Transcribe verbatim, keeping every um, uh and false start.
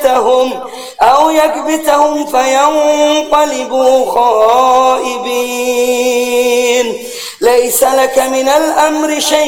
يكبتهم أو يكبتهم فينقلبوا خائبين. ليس لك من الأمر شيء